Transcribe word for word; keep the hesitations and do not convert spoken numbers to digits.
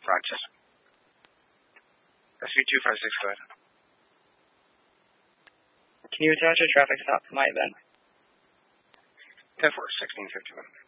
Roger. S V two five six, go ahead. Can you attach a traffic stop to my event? ten four, sixteen fifty-one.